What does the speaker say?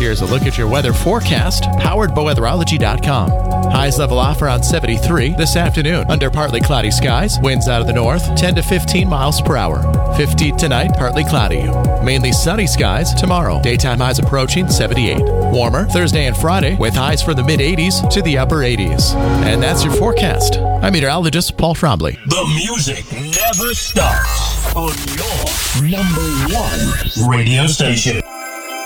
Here's a look at your weather forecast, powered by weatherology.com. Highs level off around 73 this afternoon under partly cloudy skies. Winds out of the north, 10 to 15 miles per hour. 50 tonight, partly cloudy. Mainly sunny skies tomorrow. Daytime highs approaching 78. Warmer Thursday and Friday with highs from the mid-80s to the upper 80s. And that's your forecast. I'm meteorologist Paul Trombley. The music never stops on your number one radio station.